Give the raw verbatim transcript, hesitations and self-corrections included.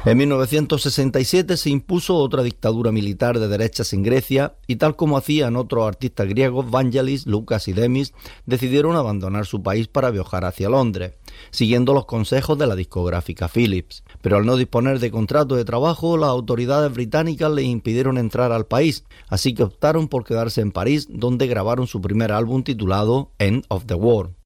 En mil novecientos sesenta y siete se impuso otra dictadura militar de derechas en Grecia y, tal como hacían otros artistas griegos, Vangelis, Lucas y Demis decidieron abandonar su país para viajar hacia Londres, siguiendo los consejos de la discográfica Philips. Pero al no disponer de contrato de trabajo, las autoridades británicas les impidieron entrar al país, así que optaron por quedarse en París, donde grabaron su primer álbum titulado End of the World.